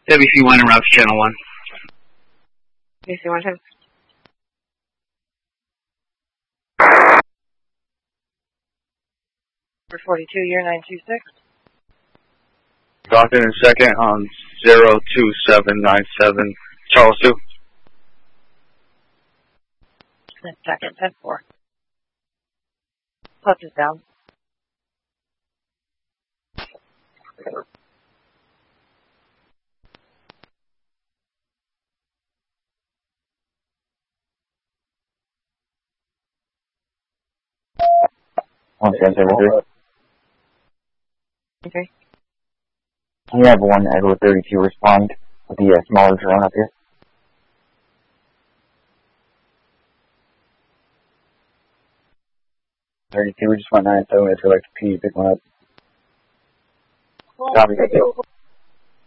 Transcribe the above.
WC1 and routes channel 1. WC1 10. For 42, year 926. Talking in second on 02797, Charles 2. Second, 10-4. Clutch is down. Okay. We have one Edward 32 respond with the smaller drone up here. 32, we just went 9-7, if you'd like to P, pick one up. Well, Copy.